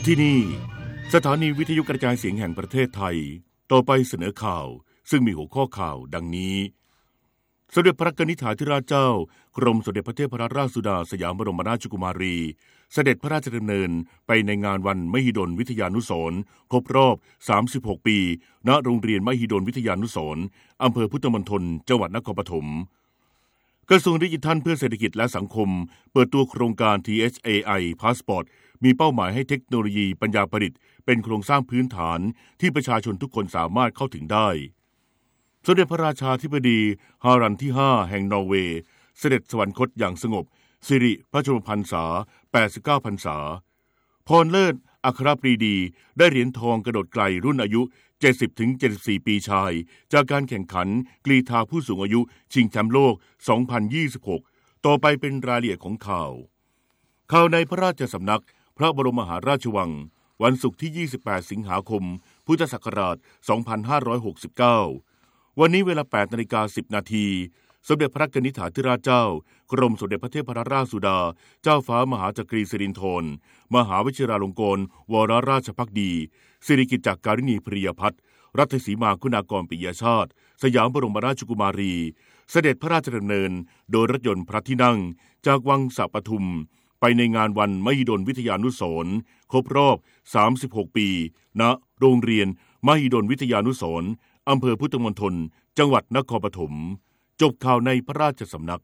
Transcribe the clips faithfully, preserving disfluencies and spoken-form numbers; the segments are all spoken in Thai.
ที่นี่สถานีวิทยุกระจายเสียงแห่งประเทศไทยต่อไปเสนอข่าวซึ่งมีหัวข้อข่าวดังนี้สมเด็จพระกนิษฐาธิราชเจ้ากรมสมเด็จพระเทพรัตนราชสุดาสยามบรมราชกุมารีเสด็จพระราชดำเนินไปในงานวันมหิดลวิทยานุสรณ์ครบรอบสามสิบหกปีณโรงเรียนมหิดลวิทยานุสรณ์อำเภอพุทธมณฑลจังหวัดนครปฐมกระทรวงดิจิทัลเพื่อเศรษฐกิจและสังคมเปิดตัวโครงการ ที เอช เอ ไอ Passport มีเป้าหมายให้เทคโนโลยีปัญญาประดิษฐ์เป็นโครงสร้างพื้นฐานที่ประชาชนทุกคนสามารถเข้าถึงได้สมเด็จพระราชาธิบดีฮารันที่ห้าแห่งนอร์เวย์เสด็จสวรรคตอย่างสงบสิริพระชนมพรรษาแปดสิบเก้าพรรษาพรเลิศอัครปรีดีได้เหรียญทองกระโดดไกลรุ่นอายุ เจ็ดสิบถึงเจ็ดสิบสี่ ปีชายจากการแข่งขันกรีฑาผู้สูงอายุชิงแชมป์โลกสองพันยี่สิบหกต่อไปเป็นรายละเอียดของข่าวข่าวในพระราชสำนักพระบรมมหาราชวังวันศุกร์ที่ยี่สิบแปดสิงหาคมพุทธศักราชสองพันห้าร้อยหกสิบเก้าวันนี้เวลา แปดนาฬิกาสิบนาทีสมเด็จพระกนิษฐาธิราชเจ้ากรมสมเด็จพระเทพรัตนราชสุดาเจ้าฟ้ามหาจักรีสิรินธรมหาวชิราลงกรณ์วรราชภักดีสิริกิจจการิณีพริยพัฒน์รัตสีมาคุณากรปิยชาติสยามบรมราชกุมารีเสด็จพระราชดำเนินโดยรถยนต์พระที่นั่งจากวังสะปทุมไปในงานวันมหิดลวิทยานุสรณ์ครบรอบสามสิบหกปีณโรงเรียนมหิดลวิทยานุสรณ์อำเภอพุทธมณฑลจังหวัดนครปฐมจบข่าวในพระราชสำนัก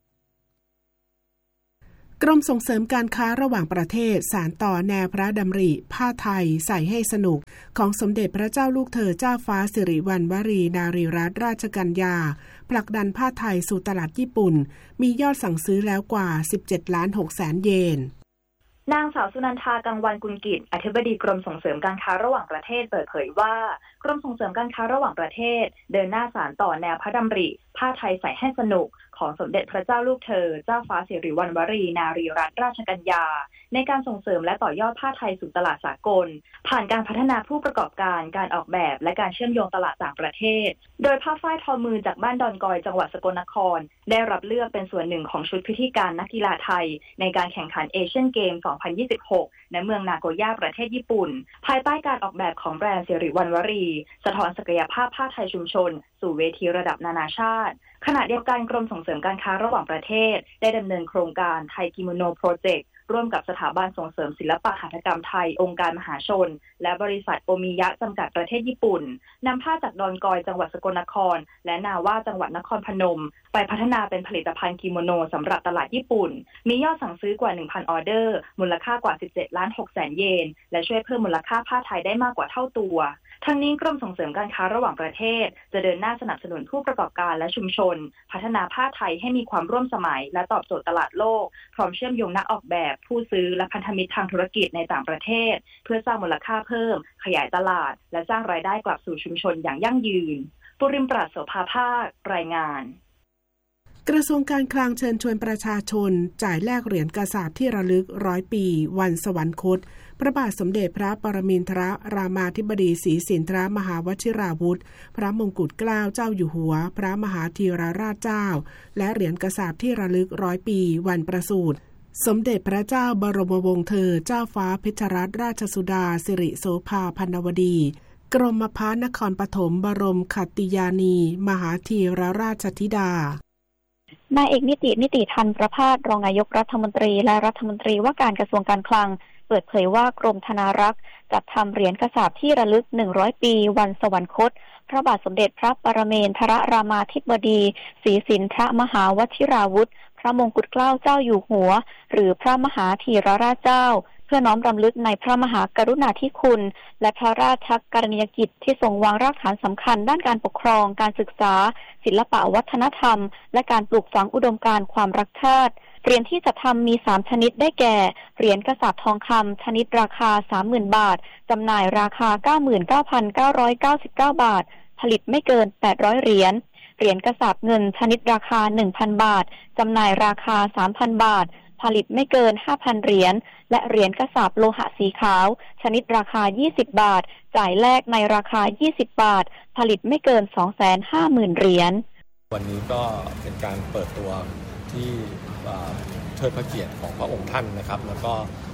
กรมส่งเสริมการค้าระหว่างประเทศสานต่อแนวพระดำริผ้าไทยใส่ให้สนุกของสมเด็จพระเจ้าลูกเธอเจ้าฟ้าสิริวัณวรีนารีรัตนราชกัญญาผลักดันผ้าไทยสู่ตลาดญี่ปุ่นมียอดสั่งซื้อแล้วกว่าสิบเจ็ดล้านหกแสนเยนนางสาวสุนันทากังวานกุลกิจอธิบดีกรมส่งเสริมการค้าระหว่างประเทศเปิดเผยว่ากรมส่งเสริมการค้าระหว่างประเทศเดินหน้าสานต่อแนวพระดำริผ้าไทยใส่ให้สนุกของสมเด็จพระเจ้าลูกเธอเจ้าฟ้าสิริวัณวรีนารีรัตนราชกัญญาในการส่งเสริมและต่อยอดผ้าไทยสู่ตลาดสากลผ่านการพัฒนาผู้ประกอบการการออกแบบและการเชื่อมโยงตลาดต่างประเทศโดยผ้าฝ้ายทอมือจากบ้านดอนกอยจังหวัดสกลนครได้รับเลือกเป็นส่วนหนึ่งของชุดพิธีการนักกีฬาไทยในการแข่งขันเอเชียนเกมสองพันยี่สิบหกณเมืองนาโกย่าประเทศญี่ปุ่นภายใต้การออกแบบของแบรนด์สิริวัณวรีสะท้อนศักยภาพผ้าไทยชุมชนสู่เวทีระดับนานาชาติขณะเดียวกันกรมส่งเสริมการค้าระหว่างประเทศได้ดำเนินโครงการไทยกิโมโนโปรเจกต์ร่วมกับสถาบันส่งเสริมศิลปะหัตถกรรมไทยองค์การมหาชนและบริษัทโอมิยะจำกัดประเทศญี่ปุ่นนำผ้าจากดอนกอยจังหวัดสกลนครและนาว่าจังหวัดนครพนมไปพัฒนาเป็นผลิตภัณฑ์กิโมโนสำหรับตลาดญี่ปุ่นมียอดสั่งซื้อกว่า หนึ่งพัน ออเดอร์มูลค่ากว่าสิบเจ็ดล้านหกแสนเยนและช่วยเพิ่มมูลค่าผ้าไทยได้มากกว่าเท่าตัวทั้งนี้กรมส่งเสริมการค้าระหว่างประเทศจะเดินหน้าสนับสนุนผู้ประกอบการและชุมชนพัฒนาผ้าไทยให้มีความร่วมสมัยและตอบโจทย์ตลาดโลกพร้อมเชื่อมโยงนักออกแบบผู้ซื้อและพันธมิตรทางธุรกิจในต่างประเทศเพื่อสร้างมูลค่าเพิ่มขยายตลาดและสร้างรายได้กลับสู่ชุมชนอย่างยั่งยืนปุริมปราศโสภาภาครายงานกระทรวงการคลังเชิญชวนประชาชนจ่ายแลกเหรียญกษาปณ์ที่ระลึกร้อยปีวันสวรรคตพระบาทสมเด็จพระปรมินทรรามาธิบดีศรีสินทรมหาวชิราวุธพระมงกุฎเกล้าเจ้าอยู่หัวพระมหาธีรราชเจ้าและเหรียญกษาปณ์ที่ระลึกร้อยปีวันประสูติสมเด็จพระเจ้าบรมวงศ์เธอเจ้าฟ้าเพชรรัตนราชสุดาสิริโสภาพันวดีกรมพระนครปฐมบรมขัตติยานีมหาธีรราชธิดานายเอกนิตินิติทันประภาสรองนายกรัฐมนตรีและรัฐมนตรีว่าการกระทรวงการคลังเปิดเผยว่ากรมธนารักษ์จัดทำเหรียญกษาปณ์ที่ระลึกหนึ่งร้อยปีวันสวรรคตพระบาทสมเด็จพระปรมินทรรามาธิบดีศรีสินทรมหาวชิราวุธพระมงกุฎเกล้าเจ้าอยู่หัวหรือพระมหาธีรราชเจ้าเพื่อน้อมรำลึกในพระมหากรุณาธิคุณและพระราชกรณียกิจที่ทรงวางรากฐานสำคัญด้านการปกครองการศึกษาศิลปวัฒนธรรมและการปลูกฝังอุดมการณ์ความรักชาติเหรียญที่จัดทำมีสามชนิดได้แก่เหรียญกษาปณ์ทองคำชนิดราคา สามหมื่น บาทจำหน่ายราคา เก้าหมื่นเก้าพันเก้าร้อยเก้าสิบเก้า บาทผลิตไม่เกินแปดร้อยเหรียญเหรียญกษาปณ์เงินชนิดราคา หนึ่งพัน บาทจำหน่ายราคา สามพัน บาทผลิตไม่เกิน ห้าพัน เหรียญและเหรียญกษาปณ์โลหะสีขาวชนิดราคายี่สิบบาทจ่ายแลกในราคายี่สิบบาทผลิตไม่เกิน สองแสนห้าหมื่น เหรียญวันนี้ก็เป็นการเปิดตัวที่เทิดพระเกียรติของพระองค์ท่านนะครับแล้วก็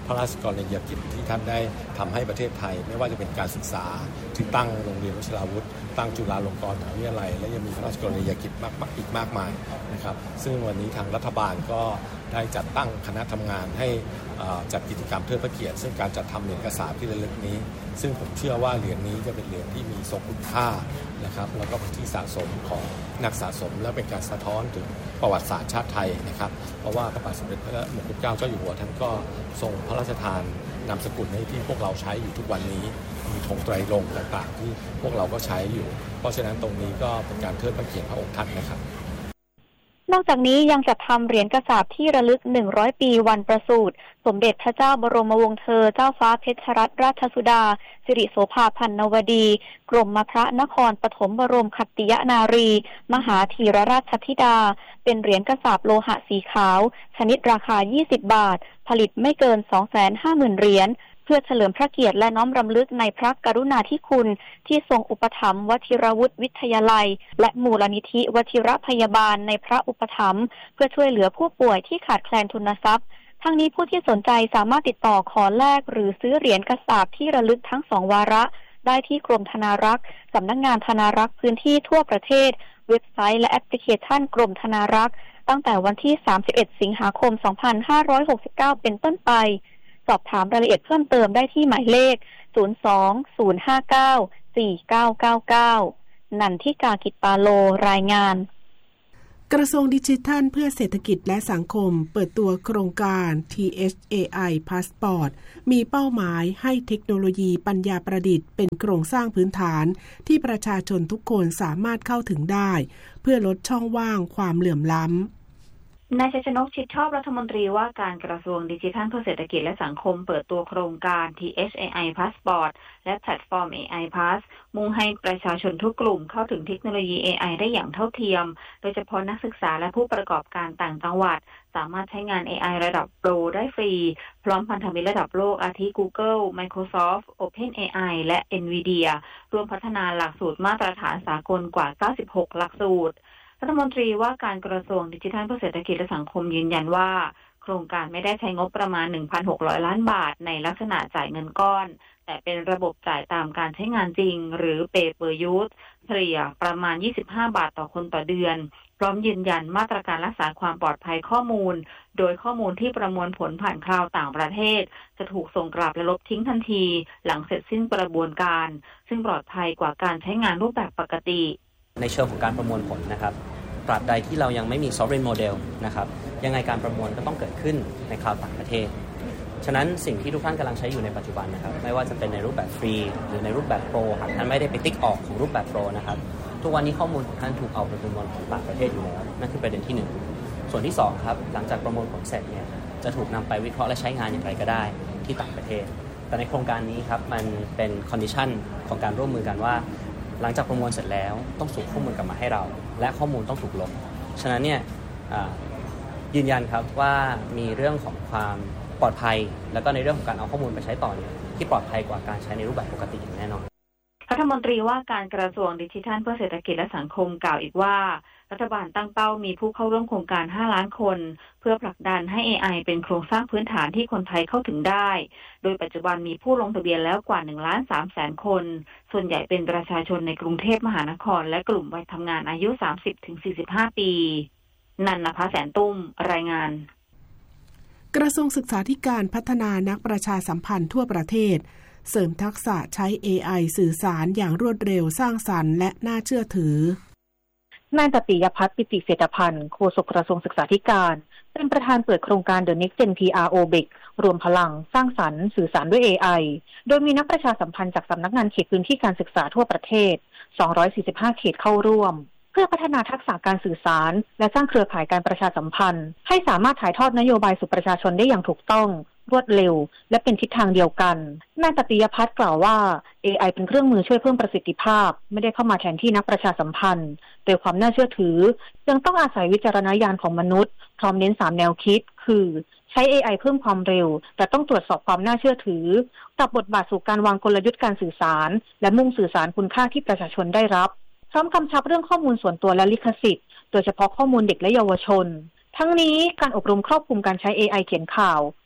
พระราชกรณียกิจที่ท่านได้ทำให้ประเทศไทยไม่ว่าจะเป็นการศึกษาที่ตั้งโรงเรียนวชิราวุธตั้งจุฬาลงกรณ์มหาวิทยาลัยและยังมีพระราชกรณียกิจมากอีกมากมายนะครับซึ่งวันนี้ทางรัฐบาลก็ได้จัดตั้งคณะทำงานให้จัดกิจกรรมเทิดพระเกียรติซึ่งการจัดทำเหรียญกษาปณ์ที่ระลึกนี้ซึ่งผมเชื่อว่าเหรียญนี้จะเป็นเหรียญที่มีทรงคุณค่านะครับแล้วก็เป็นที่สะสมของนักสะสมและเป็นการสะท้อนถึงประวัติศาสตร์ชาติไทยนะครับเพราะว่าพระบาทสมเด็จพระมงกุฎเกล้าเจ้าอยู่หัวท่านก็ทรงพระราชทานนามสกุลให้ที่พวกเราใช้อยู่ทุกวันนี้มีธงไตรรงค์ต่างๆที่พวกเราก็ใช้อยู่เพราะฉะนั้นตรงนี้ก็เป็นการเทิดพระเกียรติพระองค์ท่านนะครับนอกจากนี้ยังจัดทำเหรียญกระสาบที่ระลึกหนึ่งร้อยปีวันประสูติสมเด็จพระเจ้าบรมวงศ์เธอเจ้าฟ้าเพชรรัตนราชสุดาสิริโสภาพันนวดีกรมพระนครปฐมบรมขัตติยนารีมหาธีรราชธิดาเป็นเหรียญกระสาบโลหะสีขาวชนิดราคายี่สิบบาทผลิตไม่เกิน สองแสนห้าหมื่น เหรียญเพื่อเฉลิมพระเกียรติและน้อมรำลึกในพระกรุณาธิคุณที่ทรงอุปถัมภ์วชิรวุฒิวิทยาลัยและมูลนิธิวชิรพยาบาลในพระอุปถัมภ์เพื่อช่วยเหลือผู้ป่วยที่ขาดแคลนทุนทรัพย์ทั้งนี้ผู้ที่สนใจสามารถติดต่อขอแลกหรือซื้อเหรียญกระสาบที่ระลึกทั้งสองวาระได้ที่กรมธนารักษ์สำนักงานธนารักษ์พื้นที่ทั่วประเทศเว็บไซต์และแอปพลิเคชันกรมธนารักษ์ตั้งแต่วันที่สามสิบเอ็ดสิงหาคมสองพันห้าร้อยหกสิบเก้าเป็นต้นไปสอบถามรายละเอียดเพิ่มเติมได้ที่หมายเลขศูนย์ สอง ศูนย์ ห้า เก้า สี่ เก้า เก้า เก้านันทิกากิจปาโลรายงานกระทรวงดิจิทัลเพื่อเศรษฐกิจและสังคมเปิดตัวโครงการ ที เอช เอ ไอ Passport มีเป้าหมายให้เทคโนโลยีปัญญาประดิษฐ์เป็นโครงสร้างพื้นฐานที่ประชาชนทุกคนสามารถเข้าถึงได้เพื่อลดช่องว่างความเหลื่อมล้ำนายชัยชนก ชิดชอบรัฐมนตรีว่าการกระทรวงดิจิทัลเพื่อเศรษฐกิจและสังคมเปิดตัวโครงการ ที เอช เอ ไอ Passport และแพลตฟอร์ม เอ ไอ Pass มุ่งให้ประชาชนทุกกลุ่มเข้าถึงเทคโนโลยี เอ ไอ ได้อย่างเท่าเทียมโดยเฉพาะนักศึกษาและผู้ประกอบการต่างจังหวัดสามารถใช้งาน เอ ไอ ระดับโปรได้ฟรีพร้อมพันธมิตรระดับโลกอาทิ Google Microsoft OpenAI และ Nvidia รวมพัฒนาหลักสูตรมาตรฐานสากลกว่าเก้าสิบหกหลักสูตรรัฐมนตรีว่าการกระทรวงดิจิทัลเพื่อเศรษฐกิจและสังคมยืนยันว่าโครงการไม่ได้ใช้งบประมาณ หนึ่งพันหกร้อย ล้านบาทในลักษณะจ่ายเงินก้อนแต่เป็นระบบจ่ายตามการใช้งานจริงหรือ Pay per use เฉลี่ยประมาณยี่สิบห้าบาทต่อคนต่อเดือนพร้อมยืนยันมาตรการรักษาความปลอดภัยข้อมูลโดยข้อมูลที่ประมวลผลผ่านคลาวด์ต่างประเทศจะถูกส่งกลับและลบทิ้งทันทีหลังเสร็จสิ้นกระบวนการซึ่งปลอดภัยกว่าการใช้งานรูปแบบปกติในเชิงของการประมวลผลนะครับตราบใดที่เรายังไม่มี sovereign model นะครับยังไงการประมวลก็ต้องเกิดขึ้นในคลาวด์ต่างประเทศฉะนั้นสิ่งที่ทุกท่านกำลังใช้อยู่ในปัจจุบันนะครับไม่ว่าจะเป็นในรูปแบบฟรีหรือในรูปแบบโปรหากท่านไม่ได้ไปติ๊กออกของรูปแบบโปรนะครับทุกวันนี้ข้อมูลของท่านถูกเอาไปประมวลของต่างประเทศอยู่แล้วนั่นคือประเด็นที่หนึ่งส่วนที่สองครับหลังจากประมวลผลเสร็จเนี่ยจะถูกนำไปวิเคราะห์และใช้งานอย่างไรก็ได้ที่ต่างประเทศแต่ในโครงการนี้ครับมันเป็น condition ของการร่วมมือกันว่าหลังจากประมวลเสร็จแล้วต้องส่งข้อมูลกลับมาให้เราและข้อมูลต้องถูกลบฉะนั้นเนี่ยยืนยันครับว่ามีเรื่องของความปลอดภัยแล้วก็ในเรื่องของการเอาข้อมูลไปใช้ต่อเนี่ยที่ปลอดภัยกว่าการใช้ในรูปแบบปกติอย่างแน่นอนรัฐมนตรีว่าการกระทรวงดิจิทัลเพื่อเศรษฐกิจและสังคมกล่าวอีกว่ารัฐบาลตั้งเป้ามีผู้เข้าร่วมโครงการห้าล้านคนเพื่อผลักดันให้ เอ ไอ เป็นโครงสร้างพื้นฐานที่คนไทยเข้าถึงได้โดยปัจจุบันมีผู้ลงทะเบียนแล้วกว่า หนึ่งล้านสามแสน คนส่วนใหญ่เป็นประชาชนในกรุงเทพมหานครและกลุ่มวัยทำงานอายุ สามสิบถึงสี่สิบห้า ปีนันนภาแสนตุ้มรายงานกระทรวงศึกษาธิการพัฒนานักประชาสัมพันธ์ทั่วประเทศเสริมทักษะใช้ เอ ไอ สื่อสารอย่างรวดเร็วสร้างสรรค์และน่าเชื่อถือนายตติยภัทร ปิติเศรษฐพันธ์โฆษกกระทรวงศึกษาธิการเป็นประธานเปิดโครงการ The Next Gen พี อาร์ โอ บี ไอ ซี รวมพลังสร้างสรรค์สื่อสารด้วย เอ ไอ โดยมีนักประชาสัมพันธ์จากสำนักงานเขตพื้นที่การศึกษาทั่วประเทศสองร้อยสี่สิบห้าเขตเข้าร่วมเพื่อพัฒนาทักษะการสื่อสารและสร้างเครือข่ายการประชาสัมพันธ์ให้สามารถถ่ายทอดนโยบายสู่ประชาชนได้อย่างถูกต้องรวดเร็วและเป็นทิศทางเดียวกันนายตติยภัทรกล่าวว่า เอ ไอ เป็นเครื่องมือช่วยเพิ่มประสิทธิภาพไม่ได้เข้ามาแทนที่นักประชาสัมพันธ์โดยความน่าเชื่อถือยังต้องอาศัยวิจารณญาณของมนุษย์พร้อมเน้นสามแนวคิดคือใช้ เอ ไอ เพิ่มความเร็วแต่ต้องตรวจสอบความน่าเชื่อถือปรับบทบาทสู่การวางกลยุทธ์การสื่อสารและมุ่งสื่อสารคุณค่าที่ประชาชนได้รับพร้อมกำชับเรื่องข้อมูลส่วนตัวและลิขสิทธิ์โดยเฉพาะข้อมูลเด็กและเยาวชนทั้งนี้การอบรมครอบคลุมการใช้ เอ ไอ เขียนข่าว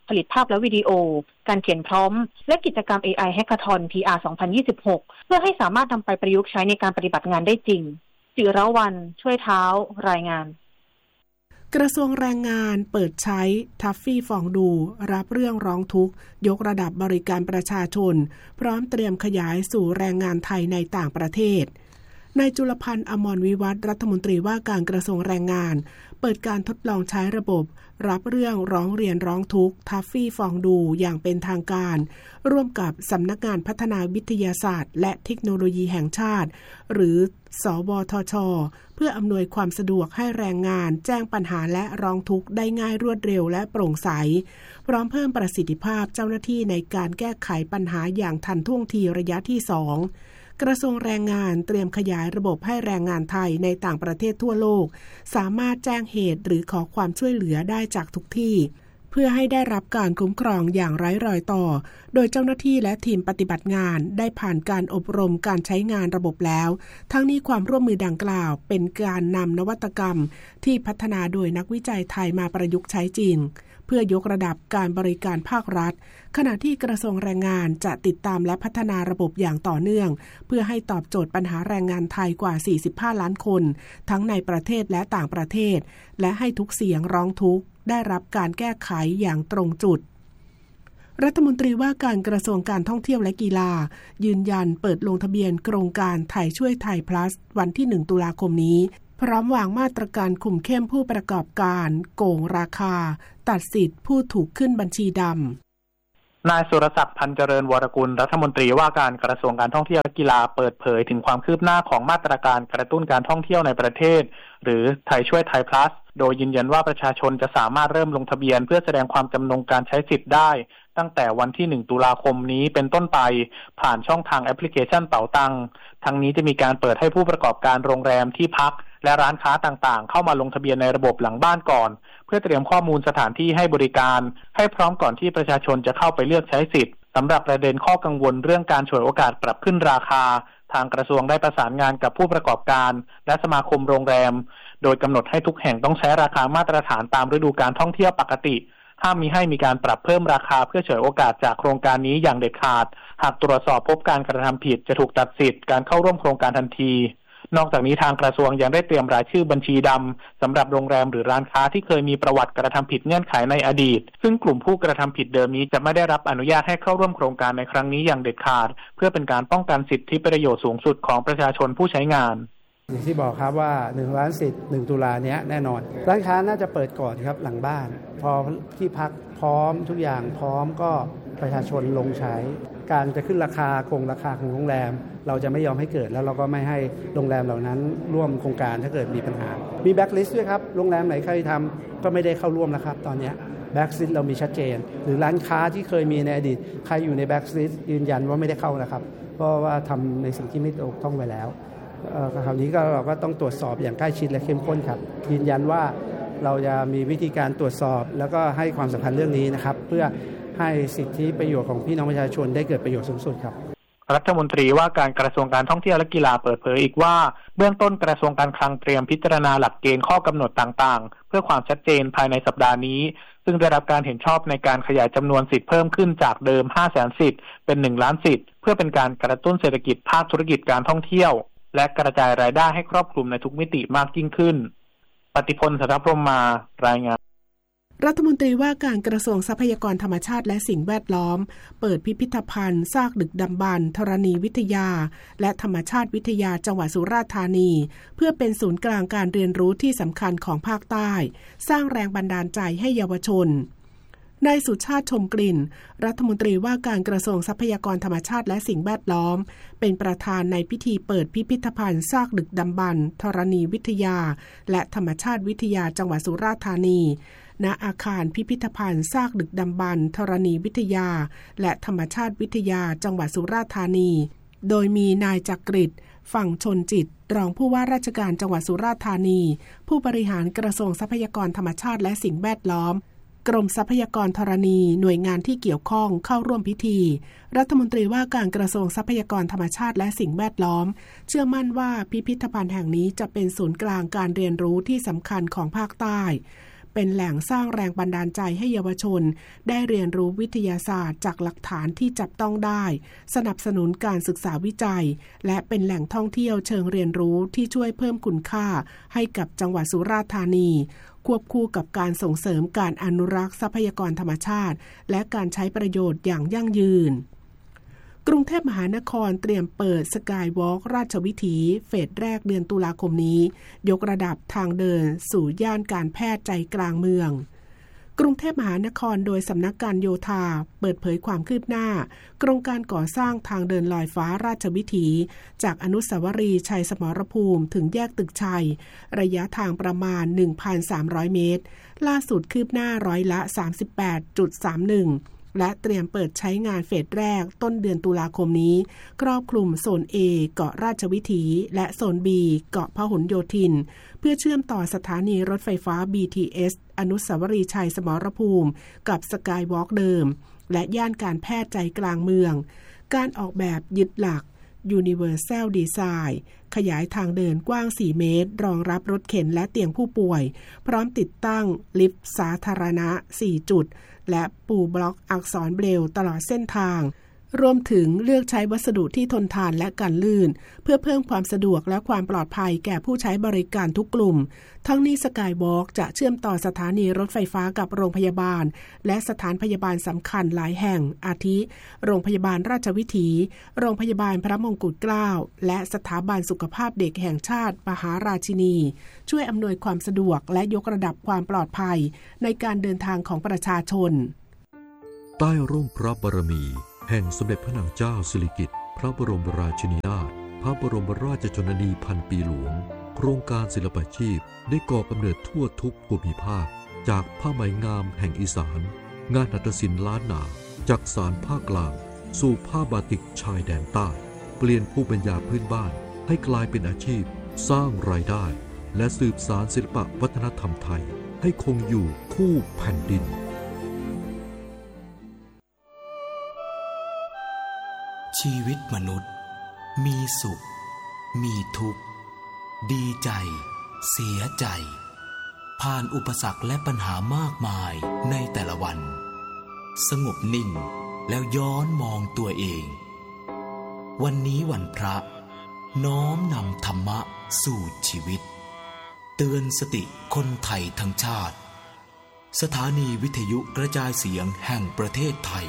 ผลิตภาพและวิดีโอการเขียนพร้อมและกิจกรรม เอ ไอ Hackathon พี อาร์ สองพันยี่สิบหก เพื่อให้สามารถนำไปประยุกต์ใช้ในการปฏิบัติงานได้จริงจิรวรรณช่วยเท้ารายงานกระทรวงแรงงานเปิดใช้ทัฟฟี่ฟองดูรับเรื่องร้องทุกข์ยกระดับบริการประชาชนพร้อมเตรียมขยายสู่แรงงานไทยในต่างประเทศนายจุลพันธ์อมรวิวัฒน์รัฐมนตรีว่าการกระทรวงแรงงานเปิดการทดลองใช้ระบบรับเรื่องร้องเรียนร้องทุกข์ทัฟฟี่ฟองดูอย่างเป็นทางการร่วมกับสำนักงานพัฒนาวิทยาศาสตร์และเทคโนโลยีแห่งชาติหรือสวทช.เพื่ออำนวยความสะดวกให้แรงงานแจ้งปัญหาและร้องทุกข์ได้ง่ายรวดเร็วและโปร่งใสพร้อมเพิ่มประสิทธิภาพเจ้าหน้าที่ในการแก้ไขปัญหาอย่างทันท่วงทีระยะที่สองกระทรวงแรงงานเตรียมขยายระบบให้แรงงานไทยในต่างประเทศทั่วโลกสามารถแจ้งเหตุหรือขอความช่วยเหลือได้จากทุกที่เพื่อให้ได้รับการคุ้มครองอย่างไร้รอยต่อโดยเจ้าหน้าที่และทีมปฏิบัติงานได้ผ่านการอบรมการใช้งานระบบแล้วทั้งนี้ความร่วมมือดังกล่าวเป็นการนำนวัตกรรมที่พัฒนาโดยนักวิจัยไทยมาประยุกต์ใช้จริงเพื่อยกระดับการบริการภาครัฐขณะที่กระทรวงแรงงานจะติดตามและพัฒนาระบบอย่างต่อเนื่องเพื่อให้ตอบโจทย์ปัญหาแรงงานไทยกว่าสี่สิบห้าล้านคนทั้งในประเทศและต่างประเทศและให้ทุกเสียงร้องทุกข์ได้รับการแก้ไขอย่างตรงจุดรัฐมนตรีว่าการกระทรวงการท่องเที่ยวและกีฬายืนยันเปิดลงทะเบียนโครงการไทยช่วยไทย plus วันที่หนึ่งตุลาคมนี้พร้อมวางมาตรการคุมเข้มผู้ประกอบการโกงราคาตัดสิทธิ์ผู้ถูกขึ้นบัญชีดำนายสุรศักดิ์พันเจริญวรกุลรัฐมนตรีว่าการกระทรวงการท่องเที่ยวและกีฬาเปิดเผยถึงความคืบหน้าของมาตรการกระตุ้นการท่องเที่ยวในประเทศหรือไทยช่วยไทย plus โดยยืนยันว่าประชาชนจะสามารถเริ่มลงทะเบียนเพื่อแสดงความจำนงการใช้สิทธิ์ได้ตั้งแต่วันที่หนึ่งตุลาคมนี้เป็นต้นไปผ่านช่องทางแอปพลิเคชันเป๋าตังทั้งนี้จะมีการเปิดให้ผู้ประกอบการโรงแรมที่พักและร้านค้าต่างๆเข้ามาลงทะเบียนในระบบหลังบ้านก่อนเพื่อเตรียมข้อมูลสถานที่ให้บริการให้พร้อมก่อนที่ประชาชนจะเข้าไปเลือกใช้สิทธิ์สำหรับประเด็นข้อกังวลเรื่องการฉวยโอกาสปรับขึ้นราคาทางกระทรวงได้ประสานงานกับผู้ประกอบการและสมาคมโรงแรมโดยกำหนดให้ทุกแห่งต้องใช้ราคามาตรฐานตามฤดูกาลท่องเที่ยวปกติห้ามมิให้มีการปรับเพิ่มราคาเพื่อฉวยโอกาสจากโครงการนี้อย่างเด็ดขาดหากตรวจสอบพบการกระทำผิดจะถูกตัดสิทธิ์การเข้าร่วมโครงการทันทีนอกจากนี้ทางกระทรวงยังได้เตรียมรายชื่อบัญชีดำสำหรับโรงแรมหรือร้านค้าที่เคยมีประวัติกระทำผิดเงื่อนไขในอดีตซึ่งกลุ่มผู้กระทำผิดเดิมนี้จะไม่ได้รับอนุญาตให้เข้าร่วมโครงการในครั้งนี้อย่างเด็ดขาดเพื่อเป็นการป้องกันสิทธิประโยชน์สูงสุดของประชาชนผู้ใช้งานอย่างที่บอกครับว่าหนึ่งล้านสิทธิ์หนึ่งตุลาเนี้ยแน่นอนร้านค้าน่าจะเปิดก่อนครับหลังบ้านพอที่พักพร้อมทุกอย่างพร้อมก็ประชาชนลงใช้การจะขึ้นราคาโกงราคาของโรงแรมเราจะไม่ยอมให้เกิดแล้วเราก็ไม่ให้โรงแรมเหล่านั้นร่วมโครงการถ้าเกิดมีปัญหามีแบ็คลิสต์ด้วยครับโรงแรมไหนเคยทำก็ไม่ได้เข้าร่วมแล้วครับตอนนี้แบ็คลิสต์เรามีชัดเจนหรือร้านค้าที่เคยมีในอดีตใครอยู่ในแบ็คลิสต์ยืนยันว่าไม่ได้เข้านะครับเพราะว่าทำในสิ่งที่ไม่ถูกต้องไปแล้วคราวนี้ก็เราก็ต้องตรวจสอบอย่างใกล้ชิดและเข้มข้นครับยืนยันว่าเราจะมีวิธีการตรวจสอบแล้วก็ให้ความสำคัญเรื่องนี้นะครับเพื่อให้สิทธิประโยชน์ของพี่น้องประชาชนได้เกิดประโยชน์สูงสุดครับรัฐมนตรีว่าการกระทรวงการท่องเที่ยวและกีฬาเปิดเผยอีกว่าเบื้องต้นกระทรวงการคลังเตรียมพิจารณาหลักเกณฑ์ข้อกำหนดต่างๆเพื่อความชัดเจนภายในสัปดาห์นี้ซึ่งได้รับการเห็นชอบในการขยายจำนวนสิทธิ์เพิ่มขึ้นจากเดิม ห้าแสน สิทธิ์เป็นหนึ่งล้านสิทธิ์เพื่อเป็นการกระตุ้นเศรษฐกิจภาคธุรกิจการท่องเที่ยวและกระจายรายได้ให้ครอบคลุมในทุกมิติมากยิ่งขึ้นปฏิพล สัทธพรหมมารายงานรัฐมนตรีว่าการกระทรวงทรัพยากรธรรมชาติและสิ่งแวดล้อมเปิดพิพิธภัณฑ์ซากดึกดำบรรพ์ธรณีวิทยาและธรรมชาติวิทยาจังหวัดสุราษฎร์ธานีเพื่อเป็นศูนย์กลางการเรียนรู้ที่สำคัญของภาคใต้สร้างแรงบันดาลใจให้เยาวชนนายสุชาติชมกลิ่นรัฐมนตรีว่าการกระทรวงทรัพยากรธรรมชาติและสิ่งแวดล้อมเป็นประธานในพิธีเปิดพิพิธภัณฑ์ซากดึกดำบรรพ์ธรณีวิทยาและธรรมชาติวิทยาจังหวัดสุราษฎร์ธานีณอาคารพิพิธภัณฑ์ซากดึกดำบรรพ์ธรณีวิทยาและธรรมชาติวิทยาจังหวัดสุราษฎร์ธานีโดยมีนายจักริดฝั่งชนจิตรองผู้ว่าราชการจังหวัดสุราษฎร์ธานีผู้บริหารกระทรวงทรัพยากรธรรมชาติและสิ่งแวดล้อมกรมทรัพยากรธรณีหน่วยงานที่เกี่ยวข้องเข้าร่วมพิธีรัฐมนตรีว่าการกระทรวงทรัพยากรธรรมชาติและสิ่งแวดล้อมเชื่อมั่นว่าพิพิธภัณฑ์แห่งนี้จะเป็นศูนย์กลางการเรียนรู้ที่สำคัญของภาคใต้เป็นแหล่งสร้างแรงบันดาลใจให้เยาวชนได้เรียนรู้วิทยาศาสตร์จากหลักฐานที่จับต้องได้สนับสนุนการศึกษาวิจัยและเป็นแหล่งท่องเที่ยวเชิงเรียนรู้ที่ช่วยเพิ่มคุณค่าให้กับจังหวัดสุราษฎร์ธานีควบคู่กับการส่งเสริมการอนุรักษ์ทรัพยากรธรรมชาติและการใช้ประโยชน์อย่างยั่งยืนกรุงเทพมหานครเตรียมเปิดสกายวอล์กราชวิถีเฟสแรกเดือนตุลาคมนี้ยกระดับทางเดินสู่ย่านการแพทย์ใจกลางเมืองกรุงเทพมหานครโดยสำนักการโยธาเปิดเผยความคืบหน้าโครงการก่อสร้างทางเดินลอยฟ้าราชวิถีจากอนุสาวรีย์ชัยสมรภูมิถึงแยกตึกชัยระยะทางประมาณ หนึ่งพันสามร้อย เมตรล่าสุดคืบหน้าร้อยละ สามสิบแปดจุดสามหนึ่งและเตรียมเปิดใช้งานเฟสแรกต้นเดือนตุลาคมนี้ครอบคลุมโซน A เกาะราชวิถีและโซน B เกาะพหลโยธินเพื่อเชื่อมต่อสถานีรถไฟฟ้า บี ที เอส อนุสาวรีย์ชัยสมรภูมิกับสกายวอล์กเดิมและย่านการแพทย์ใจกลางเมืองการออกแบบยึดหลัก Universal Design ขยายทางเดินกว้างสี่เมตรรองรับรถเข็นและเตียงผู้ป่วยพร้อมติดตั้งลิฟต์สาธารณะสี่จุดและปูบล็อกอักษรเบรลล์ตลอดเส้นทางรวมถึงเลือกใช้วัสดุที่ทนทานและกันลื่นเพื่อเพิ่มความสะดวกและความปลอดภัยแก่ผู้ใช้บริการทุกกลุ่มทั้งนี้สกายวอล์กจะเชื่อมต่อสถานีรถไฟฟ้ากับโรงพยาบาลและสถานพยาบาลสำคัญหลายแห่งอาทิโรงพยาบาลราชวิถีโรงพยาบาลพระมงกุฎเกล้าและสถาบันสุขภาพเด็กแห่งชาติมหาราชินีช่วยอำนวยความสะดวกและยกระดับความปลอดภัยในการเดินทางของประชาชนใต้ร่มพระบารมีแห่งสมเด็จพระนางเจ้าสิริกิติ์พระบรมราชินีนาถพระบรมราชชนนีพันปีหลวงโครงการศิลปาชีพได้ก่อกำเนิดทั่วทุกภูมิภาคจากผ้าไหมงามแห่งอีสานงานหัตถศิลป์ล้านนาจากสารภาคกลางสู่ผ้าบาติกชายแดนใต้เปลี่ยนภูมิปัญญาพื้นบ้านให้กลายเป็นอาชีพสร้างรายได้และสืบสานศิลปวัฒนธรรมไทยให้คงอยู่คู่แผ่นดินชีวิตมนุษย์มีสุขมีทุกข์ดีใจเสียใจผ่านอุปสรรคและปัญหามากมายในแต่ละวันสงบนิ่งแล้วย้อนมองตัวเองวันนี้วันพระน้อมนำธรรมะสู่ชีวิตเตือนสติคนไทยทั้งชาติสถานีวิทยุกระจายเสียงแห่งประเทศไทย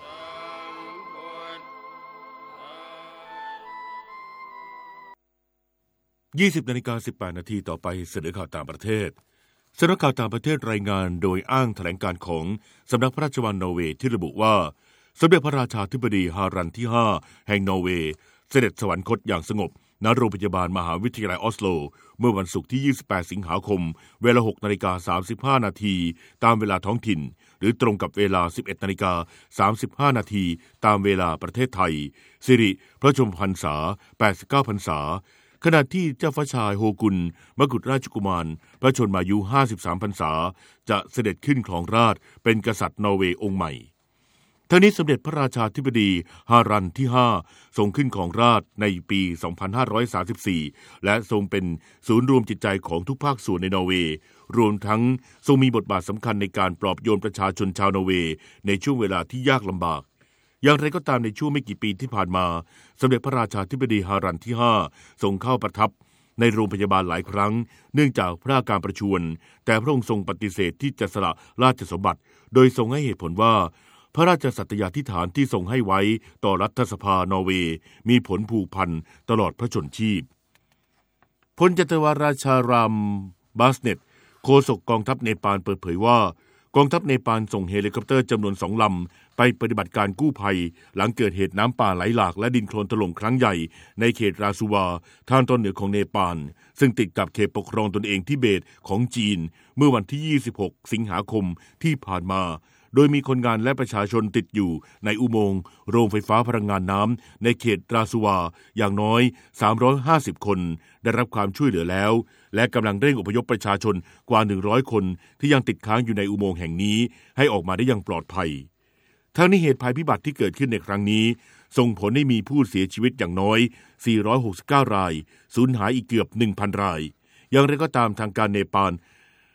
ยี่สิบนาฬิกาสิบแปดนาทีต่อไปเสนอข่าวต่างประเทศสำนักข่าวต่างประเทศรายงานโดยอ้างแถลงการของสำนักพระราชวังนอร์เวย์ที่ระบุว่าสมเด็จพระราชาธิบดีฮารันที่ห้าแห่งนอร์เวย์เสด็จสวรรคตอย่างสงบณโรงพยาบาลมหาวิทยาลัยออสโลเมื่อวันศุกร์ที่ยี่สิบแปดสิงหาคมเวลา หกนาฬิกาสามสิบห้านาทีตามเวลาท้องถิ่นหรือตรงกับเวลา สิบเอ็ดนาฬิกาสามสิบห้านาทีตามเวลาประเทศไทยสิริพระชนมพรรษาแปดสิบเก้าพรรษาขณะที่เจ้าฟ้าชายโฮกุนมกุฎราชกุมารพระชนมายุห้าสิบสามพรรษาจะเสด็จขึ้นครองราชย์เป็นกษัตริย์นอร์เวย์องค์ใหม่ทั้งนี้สมเด็จพระราชาธิบดีฮารันที่ห้าทรงขึ้นครองราชย์ในปีสองพันห้าร้อยสามสิบสี่และทรงเป็นศูนย์รวมจิตใจของทุกภาคส่วนในนอร์เวย์รวมทั้งทรงมีบทบาทสำคัญในการปลอบโยนประชาชนชาวนอร์เวย์ในช่วงเวลาที่ยากลำบากอย่างไรก็ตามในช่วงไม่กี่ปีที่ผ่านมาสมเด็จพระราชาธิบดีฮารันที่ห้าทรงเข้าประทับในโรงพยาบาลหลายครั้งเนื่องจากพระอาการประชวรแต่พระองค์ทรงปฏิเสธที่จะสละราชสมบัติโดยทรงให้เหตุผลว่าพระราชสัตยาธิษฐานที่ทรงให้ไว้ต่อรัฐสภานอร์เวย์มีผลผูกพันตลอดพระชนชีพพลจัตวาราชารามบาสเนตโฆษกกองทัพเนปาลเปิดเผยว่ากองทัพเนปาลส่งเฮลิคอปเตอร์จำนวนสองลำไปปฏิบัติการกู้ภัยหลังเกิดเหตุน้ำป่าไหลหลากและดินโคลนถล่มครั้งใหญ่ในเขตราซูวาทางตอนเหนือของเนปาลซึ่งติดกับเขตปกครองตนเองทิเบตของจีนเมื่อวันที่ยี่สิบหกสิงหาคมที่ผ่านมาโดยมีคนงานและประชาชนติดอยู่ในอุโมงค์โรงไฟฟ้าพลังงานน้ำในเขตราซูวาอย่างน้อยสามร้อยห้าสิบคนได้รับความช่วยเหลือแล้วและกำลังเร่งอพยพประชาชนกว่าหนึ่งร้อยคนที่ยังติดค้างอยู่ในอุโมงค์แห่งนี้ให้ออกมาได้อย่างปลอดภัยทั้งนี้เหตุภัยพิบัติที่เกิดขึ้นในครั้งนี้ส่งผลให้มีผู้เสียชีวิตอย่างน้อยสี่ร้อยหกสิบเก้ารายสูญหายอีกเกือบ หนึ่งพัน รายอย่างไรก็ตามทางการเนปาล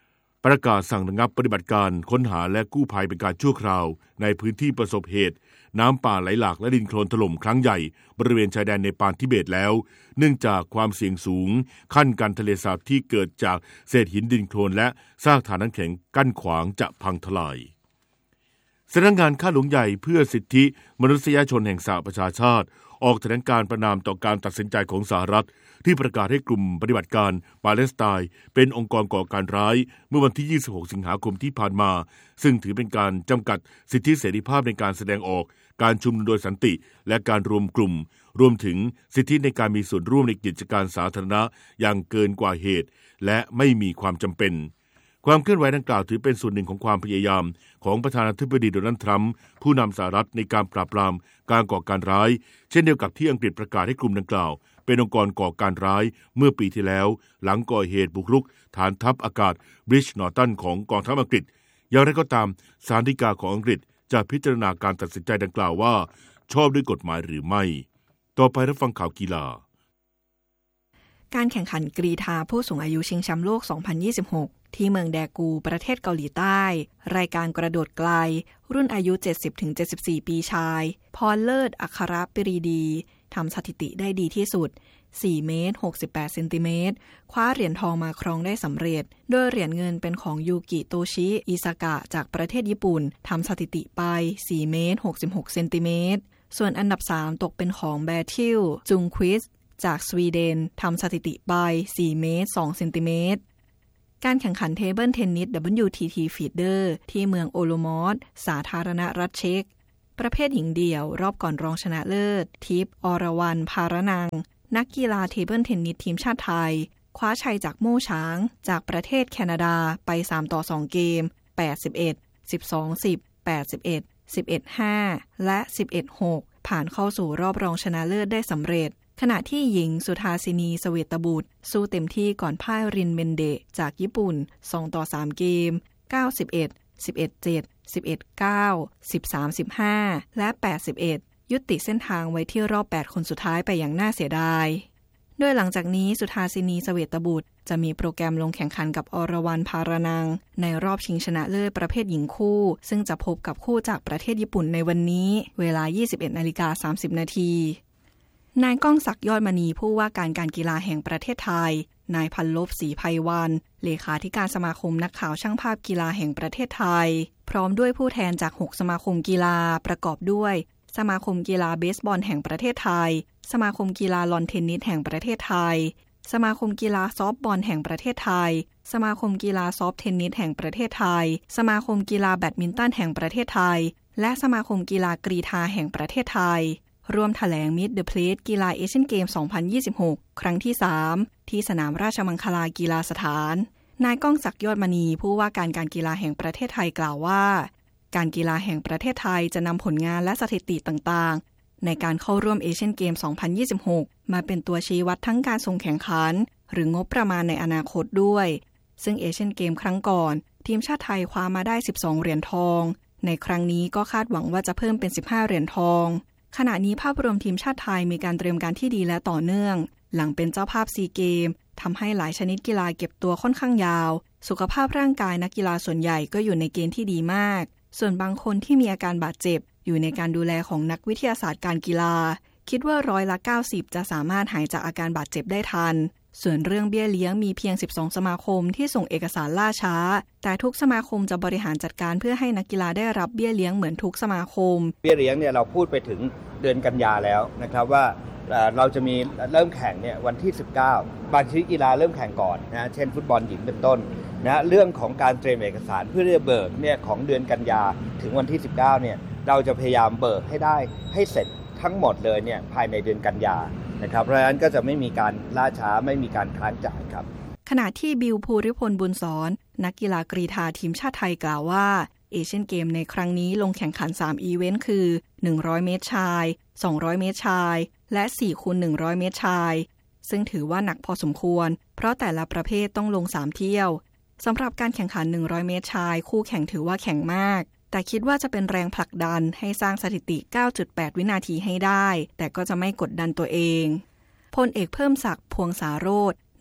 ประกาศสั่งระงับปฏิบัติการค้นหาและกู้ภัยเป็นการชั่วคราวในพื้นที่ประสบเหตุน้ำป่าไหลหลากและดินโคลนถล่มครั้งใหญ่บริเวณชายแดนเนปาลทิเบตแล้วเนื่องจากความเสี่ยงสูงขั้นกันทะเลสาบที่เกิดจากเศษหินดินโคลนและซากฐานน้ำแข็งกั้นขวางจะพังทลายสำนักงานข้าหลวงใหญ่เพื่อสิทธิมนุษยชนแห่งสหประชาชาติออกแถลงการประณามต่อการตัดสินใจของสหรัฐที่ประกาศให้กลุ่มปฏิบัติการปาเลสไตน์เป็นองค์กรก่อการร้ายเมื่อวันที่ยี่สิบหกสิงหาคมที่ผ่านมาซึ่งถือเป็นการจำกัดสิทธิเสรีภาพในการแสดงออกการชุมนุมโดยสันติและการรวมกลุ่มรวมถึงสิทธิในการมีส่วนร่วมในกิจการสาธารณะอย่างเกินกว่าเหตุและไม่มีความจำเป็นความเคลื่อนไหวดังกล่าวถือเป็นส่วนหนึ่งของความพยายามของประธานาธิบดีโดนัลด์ทรัมป์ผู้นำสหรัฐในการปราบปรามการก่อการร้ายเช่นเดียวกับที่อังกฤษประกาศให้กลุ่มดังกล่าวเป็นองค์กรก่อการร้ายเมื่อปีที่แล้วหลังก่อเหตุบุกรุกฐานทัพอากาศบริดจ์นอร์ตันของกองทัพอังกฤษอย่างไรก็ตามศาลฎีกาของอังกฤษจะพิจารณาการตัดสินใจดังกล่าวว่าชอบด้วยกฎหมายหรือไม่ต่อไปรับฟังข่าวกีฬาการแข่งขันกรีฑาผู้สูงอายุชิงแชมป์โลก สองพันยี่สิบหก ที่เมืองแดกูประเทศเกาหลีใต้รายการกระโดดไกลรุ่นอายุ เจ็ดสิบถึงเจ็ดสิบสี่ ปีชายพรเลิศอัครปรีดีทำสถิติได้ดีที่สุด สี่เมตรหกสิบแปดเซนติเมตรคว้าเหรียญทองมาครองได้สำเร็จโดยเหรียญเงินเป็นของยูกิโตชิอิซากะจากประเทศญี่ปุ่นทำสถิติไป สี่เมตรหกสิบหกเซนติเมตรส่วนอันดับสามตกเป็นของแบทิลจุงควิสจากสวีเดนทำสถิติไป สี่เมตรสองเซนติเมตรการแข่งขันเทเบิลเทนนิส ดับเบิลยู ที ที Feeder ที่เมืองโอโลมอสสาธารณรัฐเช็กประเภทหญิงเดี่ยวรอบก่อนรองชนะเลิศทิพย์อรวรรณภารนังนักกีฬาเทเบิลเทนนิสทีมชาติไทยคว้าชัยจากโม่ช้างจากประเทศแคนาดาไปสามต่อสองเกม แปดสิบเอ็ด สิบสอง สิบ แปดสิบเอ็ด สิบเอ็ด ห้า และ สิบเอ็ด หก ผ่านเข้าสู่รอบรองชนะเลิศได้สำเร็จขณะที่หญิงสุธาสินีเสวตบุตรสู้เต็มที่ก่อนพ่ายรินเมนเดะจากญี่ปุ่นสองต่อสามเกม เก้าสิบเอ็ด สิบเอ็ด เจ็ด สิบเอ็ด เก้า สิบสาม สิบห้า และ แปดสิบเอ็ด ยุติเส้นทางไว้ที่รอบแปดคนสุดท้ายไปอย่างน่าเสียดายโดยหลังจากนี้สุธาสินีเสวตบุตรจะมีโปรแกรมลงแข่งขันกับอรวรรณภารนังในรอบชิงชนะเลิศประเภทหญิงคู่ซึ่งจะพบกับคู่จากประเทศญี่ปุ่นในวันนี้เวลา ยี่สิบเอ็ดนาฬิกาสามสิบนาทีนายก้องศักดิ์ยอดมณีผู้ว่าการการกีฬาแห่งประเทศไทยนายพันลบศรีไพวันเลขาธิการสมาคมนักข่าวช่างภาพกีฬาแห่งประเทศไทยพร้อมด้วยผู้แทนจากหกสมาคมกีฬาประกอบด้วยสมาคมกีฬาเบสบอลแห่งประเทศไทยสมาคมกีฬาลอนเทนนิสแห่งประเทศไทยสมาคมกีฬาซอฟต์บอลแห่งประเทศไทยสมาคมกีฬาซอฟต์เทนนิสแห่งประเทศไทยสมาคมกีฬาแบดมินตันแห่งประเทศไทยและสมาคมกีฬากรีฑาแห่งประเทศไทยร่วมแถลง Meet the Plate กีฬาเอเชียนเกม สองพันยี่สิบหก ครั้งที่สามที่สนามราชมังคลากีฬาสถานนายก้องศักดิ์ยอดมณีผู้ว่าการการกีฬาแห่งประเทศไทยกล่าวว่าการกีฬาแห่งประเทศไทยจะนำผลงานและสถิติต่างๆในการเข้าร่วมเอเชียนเกม สองพันยี่สิบหก มาเป็นตัวชี้วัดทั้งการส่งแข่งขันหรืองบประมาณในอนาคตด้วยซึ่งเอเชียนเกมครั้งก่อนทีมชาติไทยคว้ามาได้สิบสองเหรียญทองในครั้งนี้ก็คาดหวังว่าจะเพิ่มเป็นสิบห้าเหรียญทองขณะนี้ภาพรวมทีมชาติไทยมีการเตรียมการที่ดีและต่อเนื่องหลังเป็นเจ้าภาพซีเกมทำให้หลายชนิดกีฬาเก็บตัวค่อนข้างยาวสุขภาพร่างกายนักกีฬาส่วนใหญ่ก็อยู่ในเกณฑ์ที่ดีมากส่วนบางคนที่มีอาการบาดเจ็บอยู่ในการดูแลของนักวิทยาศาสตร์การกีฬาคิดว่าร้อยละเก้าสิบจะสามารถหายจากอาการบาดเจ็บได้ทันส่วนเรื่องเบี้ยเลี้ยงมีเพียงสิบสองสมาคมที่ส่งเอกสารล่าช้าแต่ทุกสมาคมจะบริหารจัดการเพื่อให้นักกีฬาได้รับเบี้ยเลี้ยงเหมือนทุกสมาคมเบี้ยเลี้ยงเนี่ยเราพูดไปถึงเดือนกันยาแล้วนะครับว่าเราจะมีเริ่มแข่งเนี่ยวันที่สิบเก้าบางชนิดกีฬาเริ่มแข่งก่อนนะเช่นฟุตบอลหญิงเป็นต้นนะเรื่องของการเตรียมเอกสารเพื่อจะเบิกเนี่ยของเดือนกันยาถึงวันที่สิบเก้าเนี่ยเราจะพยายามเบิกให้ได้ให้เสร็จทั้งหมดเลยเนี่ยภายในเดือนกันยานะครับเพราะฉะนั้นก็จะไม่มีการล่าช้าไม่มีการค้างจ่ายครับขณะที่บิลภูริพลบุญสอนนักกีฬากรีฑาทีมชาติไทยกล่าวว่าเอเชียนเกมในครั้งนี้ลงแข่งขันสามอีเวนต์คือหนึ่งร้อยเมตรชายสองร้อยเมตรชายและ สี่คูณหนึ่งร้อย เมตรชายซึ่งถือว่าหนักพอสมควรเพราะแต่ละประเภทต้องลงสามเที่ยวสำหรับการแข่งขันหนึ่งร้อยเมตรชายคู่แข่งถือว่าแข็งมากแต่คิดว่าจะเป็นแรงผลักดันให้สร้างสถิติ เก้าจุดแปด วินาทีให้ได้แต่ก็จะไม่กดดันตัวเองพลเอกเพิ่มศักดิ์พวงสาโรจน์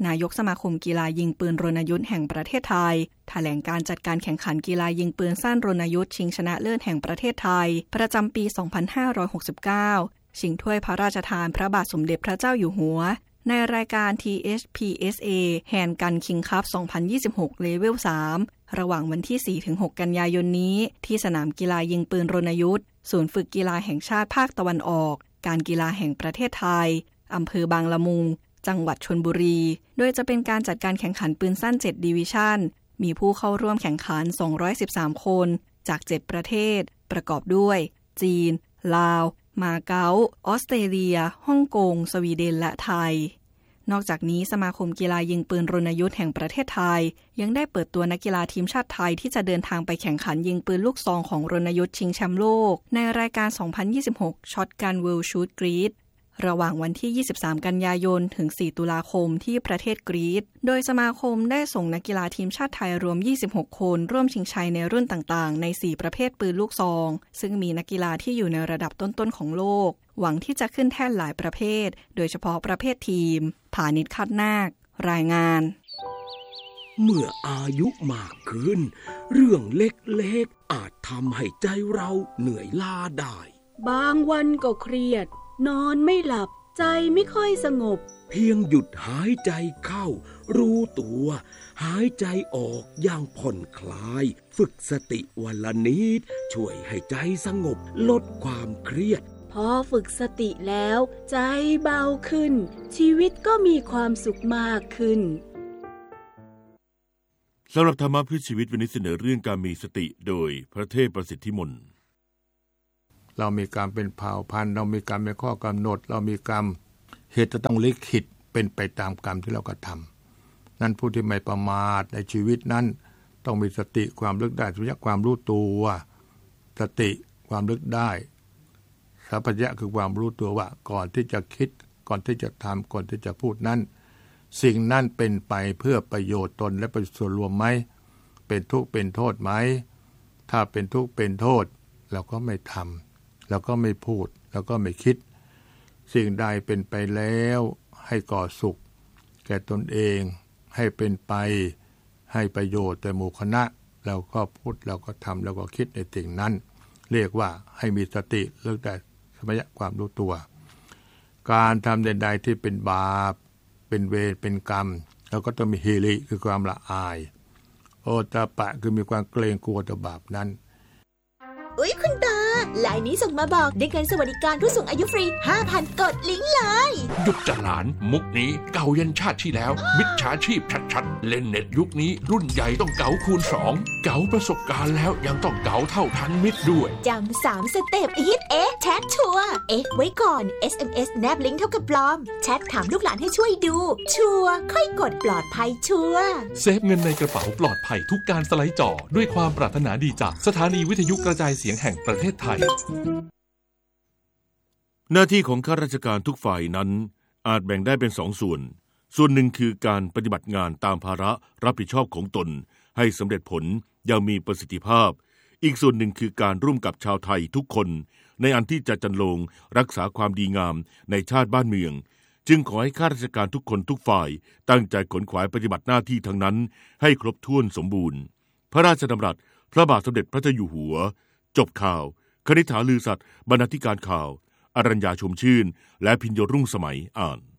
นายกสมาคมกีฬายิงปืนรณยุทธ์แห่งประเทศไทยแถลงการจัดการแข่งขันกีฬายิงปืนสั้นรณยุทธ์ชิงชนะเลิศแห่งประเทศไทยประจำปี สองพันห้าร้อยหกสิบเก้า ชิงถ้วยพระราชทานพระบาทสมเด็จพระเจ้าอยู่หัวในรายการ ที เอช พี เอส เอ Hand Gun King Cup สองพันยี่สิบหก เลเวล สาม ระหว่างวันที่ สี่ถึงหก กันยายนนี้ที่สนามกีฬายิงปืนรณยุทธ์ศูนย์ฝึกกีฬาแห่งชาติภาคตะวันออกการกีฬาแห่งประเทศไทยอำเภอบางละมุงจังหวัดชลบุรีโดยจะเป็นการจัดการแข่งขันปืนสั้นเจ็ดดิวิชั่นมีผู้เข้าร่วมแข่งขันสองร้อยสิบสามคนจากเจ็ดประเทศประกอบด้วยจีนลาวมาเก๊าออสเตรเลียฮ่องกงสวีเดนและไทยนอกจากนี้สมาคมกีฬายิงปืนรณยุทธ์แห่งประเทศไทยยังได้เปิดตัวนักกีฬาทีมชาติไทยที่จะเดินทางไปแข่งขันยิงปืนลูกซองของรณยุทธ์ชิงแชมป์โลกในรายการ สองพันยี่สิบหก Shotgun World Shoot Greed ระหว่างวันที่ ยี่สิบสาม กันยายนถึง สี่ ตุลาคมที่ประเทศกรีซโดยสมาคมได้ส่งนักกีฬาทีมชาติไทยรวม ยี่สิบหก คนร่วมชิงชัยในรุ่นต่างๆใน สี่ ประเภทปืนลูกซองซึ่งมีนักกีฬาที่อยู่ในระดับต้นๆของโลกหวังที่จะขึ้นแท่นหลายประเภทโดยเฉพาะประเภททีมผานิชคัดนาครายงานเมื่ออายุมากขึ้นเรื่องเล็กๆอาจทำให้ใจเราเหนื่อยล้าได้บางวันก็เครียดนอนไม่หลับใจไม่ค่อยสงบเพียงหยุดหายใจเข้ารู้ตัวหายใจออกอย่างผ่อนคลายฝึกสติวันละนิดช่วยให้ใจสงบลดความเครียดพอฝึกสติแล้วใจเบาขึ้นชีวิตก็มีความสุขมากขึ้นสำหรับธรรมะเพื่อชีวิตวันนี้เสนอเรื่องการมีสติโดยพระเทพประสิทธิมนต์เรามีกรรมเป็นเผ่าพันธุ์เรามีกรรมเป็นข้อกำหนดเรามีกรรมเหตุจะต้องลิขิตเป็นไปตามกรรมที่เรากระทำนั้นผู้ที่ไม่ประมาทในชีวิตนั้นต้องมีสติความลึกได้สัมผัสความรู้ตัวสติความลึกได้สัมผัสคือความรู้ตัวว่าก่อนที่จะคิดก่อนที่จะทำก่อนที่จะพูดนั้นสิ่งนั้นเป็นไปเพื่อประโยชน์ตนและประโยชน์ส่วนรวมไหมเป็นทุกข์เป็นโทษไหมถ้าเป็นทุกข์เป็นโทษเราก็ไม่ทำเราก็ไม่พูดแล้วก็ไม่คิดสิ่งใดเป็นไปแล้วให้ก่อสุขแก่ตนเองให้เป็นไปให้ประโยชน์แต่หมู่คณะเราก็พูดเราก็ทำแล้วก็คิดในสิ่งนั้นเรียกว่าให้มีสติเลิกได้สมัยความรู้ตัวการทำใดๆที่เป็นบาปเป็นเวรเป็นกรรมเราก็ต้องมีฮิริคือความละอายโอตปะคือมีความเกรงกลัวต่อบาปนั้นอุ๊ยคุณตาไลน์นี้ส่งมาบอกได้เงินสวัสดิการผู้สูงอายุฟรี ห้าพัน กดลิงก์เลยหยุดจัดหลานมุกนี้เก่ายันชาติที่แล้วมิจฉาชีพชัดๆเล่นเน็ตยุคนี้รุ่นใหญ่ต้องเก๋าคูณสองเก๋าประสบการณ์แล้วยังต้องเก๋าเท่าทันมิตรด้วยจำสามสเต็ปฮิตเอ๊ะแชทชัวร์เอ๊ะไว้ก่อน เอส เอ็ม เอส แนบลิงก์เท่ากับปลอมแชทถามลูกหลานให้ช่วยดูชัวร์ค่อยกดปลอดภัยชัวร์เซฟเงินในกระเป๋าปลอดภัยทุกการสไลด์จอด้วยความปรารถนาดีจากสถานีวิทยุกระจายเสียงแห่งประเทศไทยหน้าที่ของข้าราชการทุกฝ่ายนั้นอาจแบ่งได้เป็นสองส่วนส่วนหนึ่งคือการปฏิบัติงานตามภาระรับผิดชอบของตนให้สำเร็จผลอย่างมีประสิทธิภาพอีกส่วนหนึ่งคือการร่วมกับชาวไทยทุกคนในอันที่จะจันลงรักษาความดีงามในชาติบ้านเมืองจึงขอให้ข้าราชการทุกคนทุกฝ่ายตั้งใจขนขวายปฏิบัติหน้าที่ทั้งนั้นให้ครบถ้วนสมบูรณ์พระราชดำรัสพระบาทสมเด็จพระเจ้าอยู่หัวจบข่าวคณิษฐาลือสัตย์บรรณาธิการข่าวอรัญญาชมชื่นและพิญโยรุ่งสมัยอ่าน